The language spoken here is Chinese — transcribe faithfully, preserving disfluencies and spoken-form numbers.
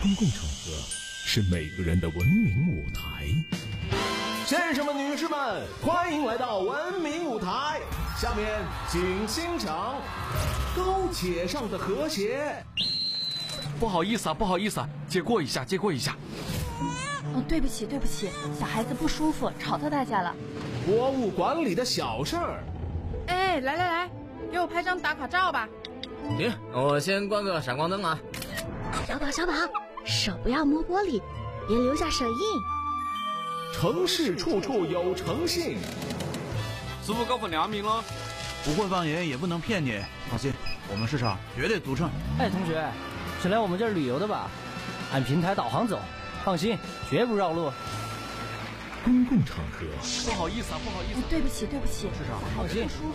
公共场合是每个人的文明舞台。 先生们、女士们，欢迎来到文明舞台。下面请欣赏高且上的和谐。 不好意思啊，不好意思啊，借过一下，借过一下。 哦，对不起，对不起，小孩子不舒服，吵到大家了。 国务馆里的小事儿。 哎，来来来，给我拍张打卡照吧。 行，我先关个闪光灯啊。 小宝，小宝，手不要摸玻璃，别留下手印。 城市处处有诚信。 师傅搞份亮明了， 不会放盐也不能骗你，放心，我们市场绝对独撑。 哎，同学，是来我们这儿旅游的吧？按平台导航走，放心，绝不绕路。 公共场合， 不好意思啊，不好意思、啊哦，对不起，对不起， 市场放心。